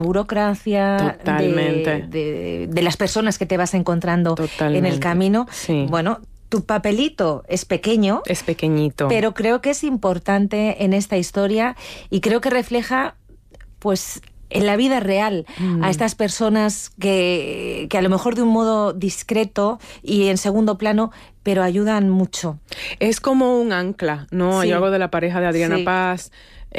burocracia, Totalmente. de las personas que te vas encontrando en el camino. Sí. Bueno, tu papelito es pequeño. Es pequeñito. Pero creo que es importante en esta historia y creo que refleja, pues, en la vida real a estas personas que a lo mejor de un modo discreto y en segundo plano, pero ayudan mucho. Es como un ancla, ¿no? Sí. Yo hago de la pareja de Adriana Sí. Paz.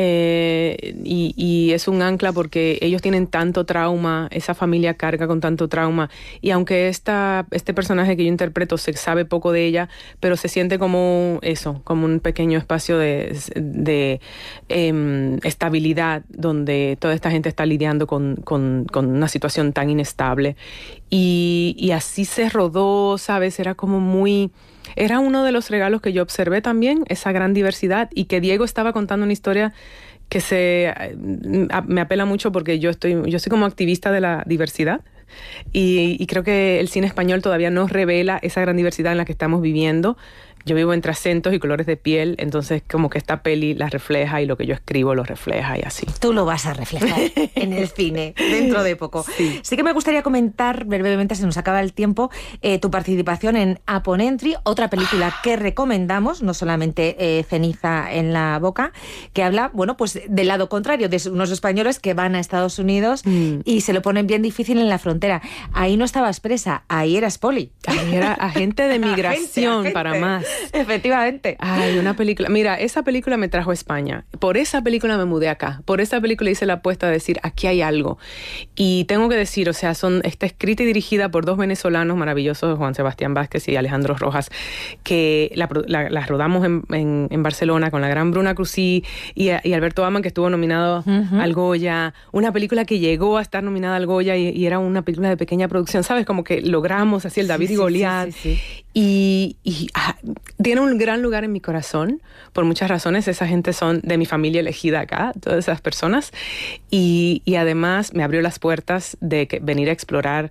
Y es un ancla porque ellos tienen tanto trauma, esa familia carga con tanto trauma, y aunque este personaje que yo interpreto se sabe poco de ella, pero se siente como eso, como un pequeño espacio de estabilidad donde toda esta gente está lidiando con una situación tan inestable, y así se rodó, ¿sabes? Era uno de los regalos que yo observé también, esa gran diversidad, y que Diego estaba contando una historia que me apela mucho porque yo soy como activista de la diversidad, y creo que el cine español todavía no revela esa gran diversidad en la que estamos viviendo. Yo vivo entre acentos y colores de piel, entonces como que esta peli la refleja y lo que yo escribo lo refleja y así. Tú lo vas a reflejar en el cine dentro de poco. Sí que me gustaría comentar brevemente, se nos acaba el tiempo, tu participación en Upon Entry, otra película que recomendamos, no solamente Ceniza en la boca, que habla, bueno, pues del lado contrario, de unos españoles que van a Estados Unidos y se lo ponen bien difícil en la frontera. Ahí no estabas presa, ahí eras poli. Ahí era agente de migración, agente. Para más. Efectivamente. Ay, una película. Mira, esa película me trajo a España. Por esa película me mudé acá. Por esa película hice la apuesta de decir, aquí hay algo. Y tengo que decir, o sea, está escrita y dirigida por dos venezolanos maravillosos, Juan Sebastián Vázquez y Alejandro Rojas, que la rodamos en Barcelona con la gran Bruna Crusí y Alberto Aman, que estuvo nominado al Goya. Una película que llegó a estar nominada al Goya y era una película de pequeña producción, ¿sabes? Como que logramos así el David y Goliat. Sí. Y tiene un gran lugar en mi corazón, por muchas razones. Esa gente son de mi familia elegida acá, todas esas personas. Y además me abrió las puertas de venir a explorar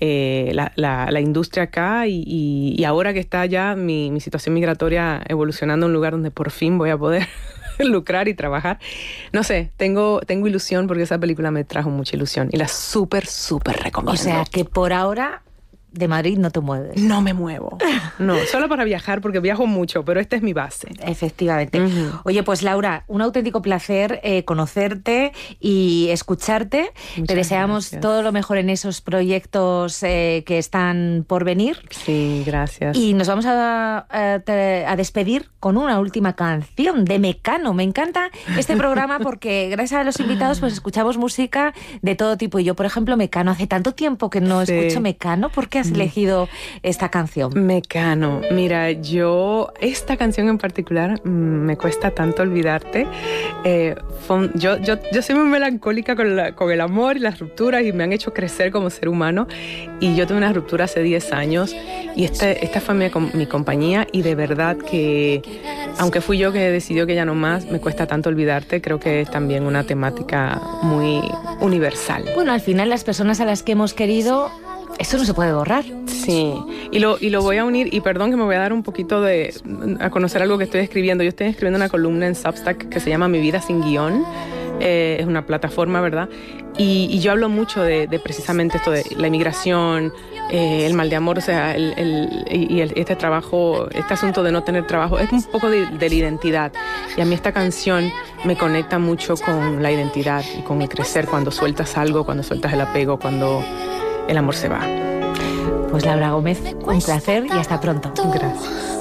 la industria acá. Y ahora que está ya mi situación migratoria evolucionando a un lugar donde por fin voy a poder lucrar y trabajar. No sé, tengo ilusión porque esa película me trajo mucha ilusión. Y la súper recomiendo. O sea, que por ahora de Madrid no te mueves. No me muevo. No, solo para viajar, porque viajo mucho, pero esta es mi base. Efectivamente. Oye, pues Laura, un auténtico placer conocerte y escucharte. Te deseamos todo lo mejor en esos proyectos que están por venir. Sí, gracias. Y nos vamos a despedir con una última canción de Mecano. Me encanta este programa porque gracias a los invitados pues escuchamos música de todo tipo. Y yo, por ejemplo, Mecano, hace tanto tiempo que no escucho Mecano. ¿Por qué has elegido esta canción? Mecano. Mira, esta canción en particular me cuesta tanto olvidarte. Yo soy muy melancólica con el amor y las rupturas, y me han hecho crecer como ser humano. Y yo tuve una ruptura hace 10 años y esta fue mi compañía, y de verdad que, aunque fui yo que decidió que ya no más, me cuesta tanto olvidarte. Creo que es también una temática muy universal. Bueno, al final las personas a las que hemos querido, eso no se puede borrar. Sí, y lo voy a unir, y perdón que me voy a dar un poquito a conocer algo que estoy escribiendo. Yo estoy escribiendo una columna en Substack que se llama Mi vida sin guión. Es una plataforma, ¿verdad? Y yo hablo mucho de precisamente esto de la inmigración, el mal de amor, o sea, este trabajo, este asunto de no tener trabajo, es un poco de la identidad. Y a mí esta canción me conecta mucho con la identidad y con el crecer cuando sueltas algo, cuando sueltas el apego, cuando el amor se va. Pues Laura Gómez, un placer y hasta pronto. Gracias.